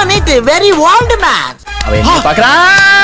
open it. Very old man. அவன் என்ன பார்க்கறான்?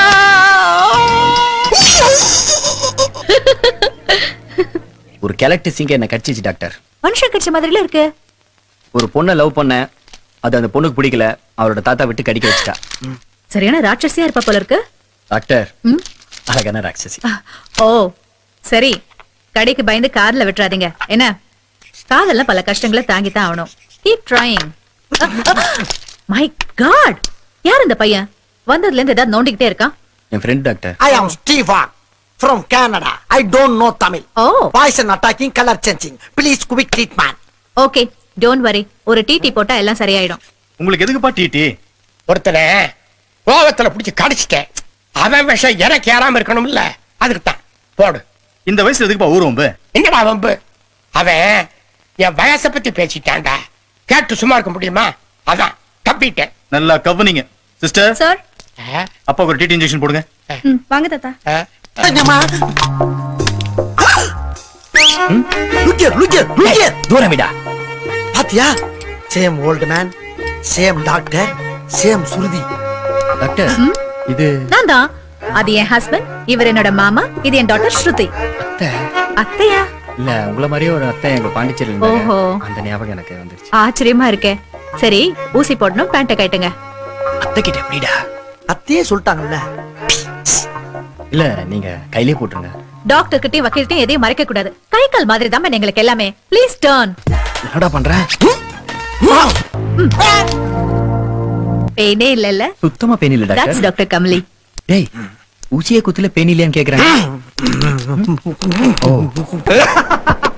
ஒரு கெலக்ட் சிங்க என்ன கடிச்சிச்சு டாக்டர். மனுஷன் கடிச்ச மாதிரில இருக்கு. ஒரு பொண்ணை லவ் பண்ண, அது அந்த பொண்ணுக்கு பிடிக்கல, அவரோட தாத்தா விட்டு கடிக்க வச்சிட்டா. சரியான ராட்சசியா இருப்பா போல இருக்கு. டாக்டர், அழகான ராட்சசி. ஓ சரி, கடைக்கு பயந்து கார்ல விட்டுறாதீங்க என்ன. காதெல்லாம் பல கஷ்டங்களை தாங்கித்தான் ஆகணும். Keep trying. மை காட், யார் இந்த பையன்? வந்ததுல இருந்து ஏதாவது நோண்டிக்கிட்டே இருக்கான். என் friend doctor. I am Stefan from Canada. I don't know Tamil. Oh. Poison attacking, color changing. Please quick treatment. Okay, don't worry. ஒரு டிடி போட்டா எல்லாம் சரியாயிடும். உங்களுக்கு எதுக்குப்பா டிடி? ஒருத்தனை கோவத்துல பிடிச்சி கடிச்சிட்டேன். அவன் விஷம் எனக்கு ஏறாம இருக்கணும்ல, அதுக்கு தான் போடு. இந்த வயசுல எதுக்குப்பா ஊருவம்பு? என்னடா வம்பு? அவன் என் வயசை பத்தி பேசிட்டான்டா. கேட்டு சும்மா இருக்க முடியுமா? அதான் கப்பிட்டேன். நல்லா கவனிங்க சிஸ்டர். சார், அப்பாவுக்கு ஒரு டிடி இன்ஜெக்ஷன் போடுங்க. வாங்க தாத்தா. Look here. தூரமிடா. பாத்தியா? Same old man, same doctor, same சுருதி. டாக்டர், இது நான் தான். அது என் ஹஸ்பண்ட், இவர் என்னோட மாமா, இது என் டாட்டர் ஸ்ருதி. அத்தை. அத்தையா? இல்ல, உங்கள மாதிரியே ஒரு அத்தை எங்க பாண்டிச்சேரியில ஓஹோ. இருந்தாங்க. அந்த ஞாபகம் எனக்கு வந்துருச்சு. ஆச்சரியமா இருக்கே. சரி, ஊசி போடணும், பேண்ட கட்டுங்க. அத்தை கிட்ட எப்படிடா? அத்தையே சொல்லிட்டாங்கல்ல. இல்ல, நீங்க கையிலே போட்டுருங்க. டாக்டர் கிட்டயும் வக்கீல்கிட்டயும் எதையும் மறைக்க கூடாது. கை கால் மாதிரி தான் எங்களுக்கு எல்லாமே. Please turn. என்னடா பண்ற? பெயினே இல்லல்ல. சுத்தமா பெயின் இல்ல தட்ஸ் டாக்டர். டாக்டர் கமலி. டேய், ஊசியே குத்துல பெயின் இல்லையான்னு கேக்குறேன். ஓ